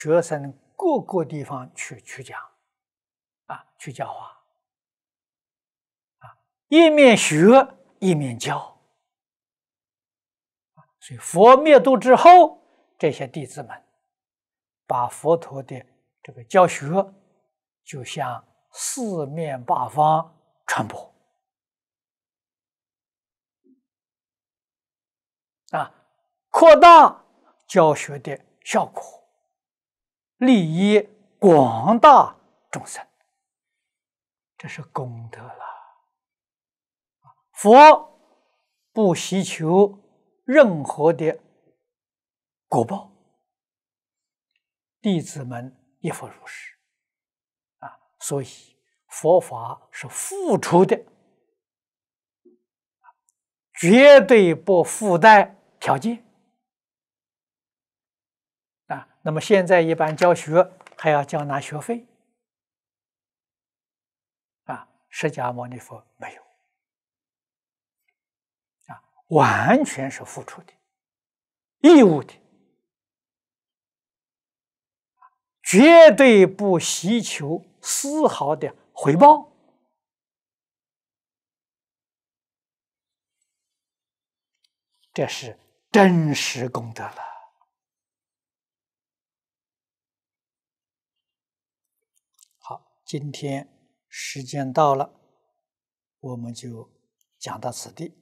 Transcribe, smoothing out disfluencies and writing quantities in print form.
学生各个地方去讲去教化一面学一面教。所以佛灭度之后，这些弟子们把佛陀的这个教学就向四面八方传播扩大教学的效果，利益广大众生，这是功德了。佛不希求任何的果报，弟子们亦复如是所以佛法是付出的，绝对不附带条件那么现在一般教学还要拿学费释迦牟尼佛没有完全是付出的，义务的，绝对不希求丝毫的回报。这是真实功德了。好，今天时间到了，我们就讲到此地。